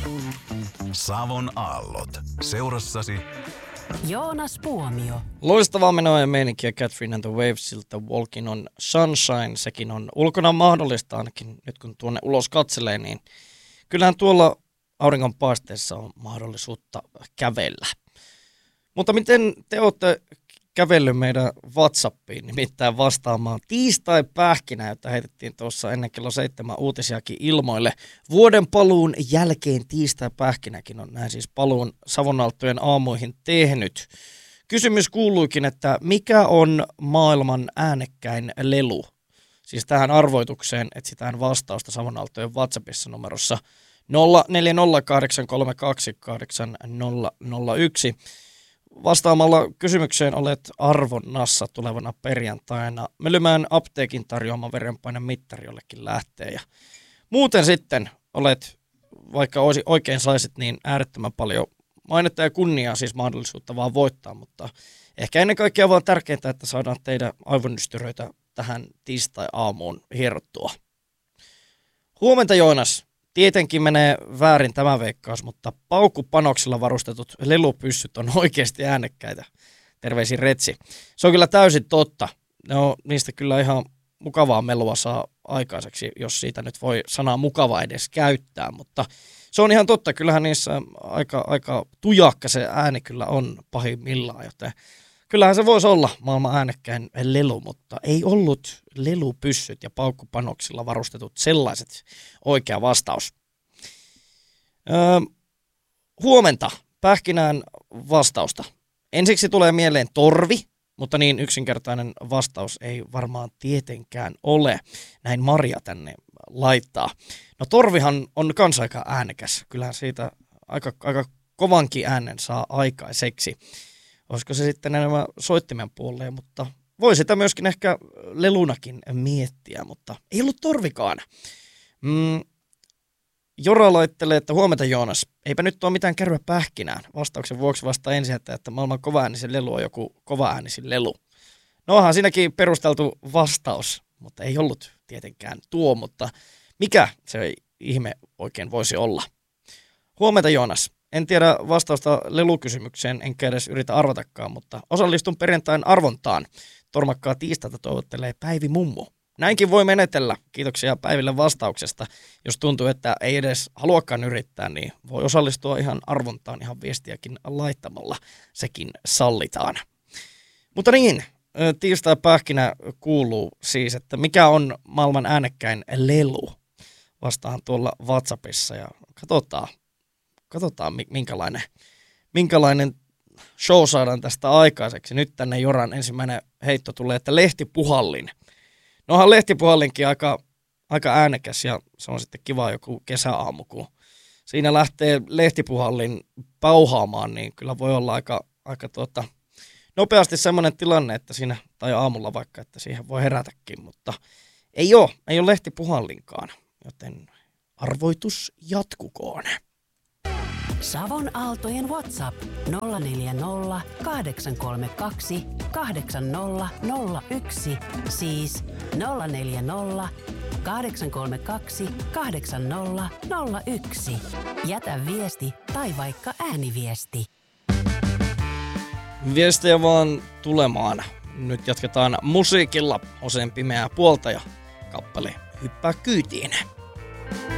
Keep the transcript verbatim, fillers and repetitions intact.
Savon aallot. Seurassasi Joonas Puomio. Loistavaa menoa ja meininkiä Catherine and the Wavesilta. Walking on Sunshine, sekin on ulkona mahdollista ainakin nyt kun tuonne ulos katselee, niin kyllähän tuolla auringon paisteessa on mahdollisuutta kävellä. Mutta miten te olette kävellyt meidän WhatsAppiin, nimittäin vastaamaan tiistai-pähkinä, jota heitettiin tuossa ennen kello seitsemän uutisiakin ilmoille. Vuoden paluun jälkeen tiistai-pähkinäkin on näin siis paluun Savonaltojen aamuihin tehnyt. Kysymys kuuluikin, että mikä on maailman äänekkäin lelu? Siis tähän arvoitukseen etsitään vastausta Savonaltojen WhatsAppissa numerossa nolla neljä nolla kahdeksan kolme kaksi kahdeksan nolla nolla yksi. Vastaamalla kysymykseen olet arvonnassa tulevana perjantaina. Melymään apteekin tarjoama verenpaine mittari jollekin lähtee. Ja muuten sitten olet, vaikka oikein saisit, niin äärettömän paljon mainetta ja kunniaa, siis mahdollisuutta vaan voittaa, mutta ehkä ennen kaikkea vaan tärkeintä, että saadaan teidän aivonystyröitä tähän tiistai-aamuun hierottua. Huomenta Joonas. Tietenkin menee väärin tämä veikkaus, mutta paukkupanoksilla varustetut lelupyssyt on oikeasti äänekkäitä. Terveisin Retsi. Se on kyllä täysin totta. No, niistä kyllä ihan mukavaa melua saa aikaiseksi, jos siitä nyt voi sanaa mukava edes käyttää, mutta se on ihan totta. Kyllähän niissä aika, aika tujakka se ääni kyllä on pahimmillaan, joten kyllähän se voisi olla maailman äänekkäin lelu, mutta ei ollut lelupyssyt ja paukkupanoksilla varustetut sellaiset oikea vastaus. Öö, huomenta pähkinään vastausta. Ensiksi tulee mieleen torvi, mutta niin yksinkertainen vastaus ei varmaan tietenkään ole. Näin Maria tänne laittaa. No torvihan on kans aika äänekäs. Kyllähän siitä aika, aika kovankin äänen saa aikaiseksi. Olisiko se sitten enemmän soittimen puoleen, mutta voi sitä myöskin ehkä lelunakin miettiä, mutta ei ollut torvikaan. Mm, Jora laittelee, että huomenta Joonas, eipä nyt ole mitään kärryä pähkinään. Vastauksen vuoksi vasta ensin, että, että maailman kova-äänisen lelu on joku kova-äänisin lelu. No onhan siinäkin perusteltu vastaus, mutta ei ollut tietenkään tuo, mutta mikä se ihme oikein voisi olla? Huomenta Joonas. En tiedä vastausta lelukysymykseen, enkä edes yritä arvatakaan, mutta osallistun perjantain arvontaan. Tormakkaa tiistaita toivottelee Päivi Mummu. Näinkin voi menetellä. Kiitoksia Päiville vastauksesta. Jos tuntuu, että ei edes haluakaan yrittää, niin voi osallistua ihan arvontaan ihan viestiäkin laittamalla. Sekin sallitaan. Mutta niin, tiistai-pähkinä kuuluu siis, että mikä on maailman äänekkäin lelu? Vastaan tuolla WhatsAppissa ja katsotaan. Katsotaan, minkälainen, minkälainen show saadaan tästä aikaiseksi. Nyt tänne Joran ensimmäinen heitto tulee, että lehtipuhallin. No onhan lehtipuhallinkin aika, aika äänekäs ja se on sitten kiva joku kesäaamu, kun siinä lähtee lehtipuhallin pauhaamaan, niin kyllä voi olla aika, aika tuota, nopeasti semmoinen tilanne, että siinä, tai aamulla vaikka, että siihen voi herätäkin, mutta ei ole, ei ole lehtipuhallinkaan, joten arvoitus jatkukoon. Savon Aaltojen WhatsApp nolla neljä nolla kahdeksan kolme kaksi kahdeksan nolla nolla yksi, siis nolla neljä nolla kahdeksan kolme kaksi kahdeksan nolla nolla yksi. Jätä viesti tai vaikka ääniviesti. Viestejä vaan tulemaan. Nyt jatketaan musiikilla. Osen pimeää puolta ja kappale Hyppää kyytiin.